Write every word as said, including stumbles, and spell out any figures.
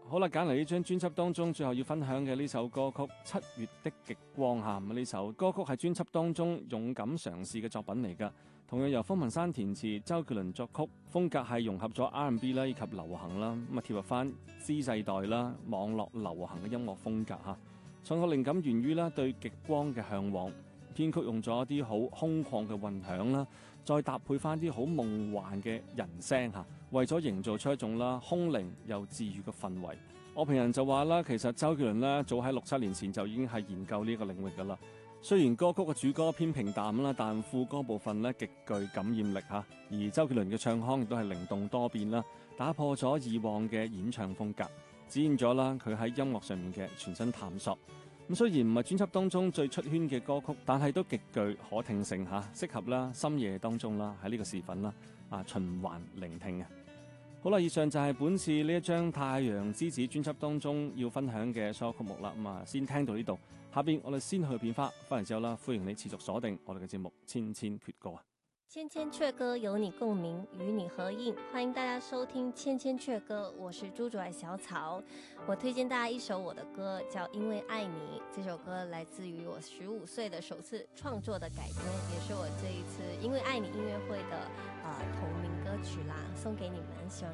好啦，揀嚟呢張專輯當中最後要分享嘅呢首歌曲《七月的極光》嚇，咁呢首歌曲係專輯當中勇敢嘗試嘅作品嚟㗎，同樣由方文山填詞，周杰倫作曲，風格係融合咗 R and B 啦以及流行啦，咁啊貼合翻 Z 世代啦網絡流行嘅音樂風格嚇。創作靈感源於啦對極光嘅向往，編曲用咗一啲好空曠嘅混響啦，再搭配翻啲好夢幻嘅人聲嚇。為咗營造出一種啦空靈又治愈嘅氛圍，樂評人就話啦，其實周杰倫咧早喺六七年前就已經係研究呢個領域噶啦。雖然歌曲嘅主歌偏平淡啦，但副歌部分咧極具感染力嚇，而周杰倫嘅唱腔亦都係靈動多變啦，打破咗以往嘅演唱風格，展現咗啦佢喺音樂上面嘅全新探索。咁雖然唔係專輯當中最出圈嘅歌曲，但係都極具可聽性嚇，適合啦深夜當中啦喺呢個時分啦啊循環聆聽啊！好啦，以上就係本次呢一張《太陽之子》專輯當中要分享嘅所有曲目啦。咁啊，先聽到呢度，下邊我哋先去片花，翻嚟之後啦，歡迎你持續鎖定我哋嘅節目《千千闕歌》啊！ 千千阙歌有你共鳴，與你合映，歡迎大家收聽《千千阙歌》，我是朱主愛小草。我推薦大家一首我的歌，叫《因為愛你》。這首歌來自於我十五歲的首次創作的改編，也是我這一次《因為愛你》音樂會的、呃、同名歌曲啦，送給你們，希望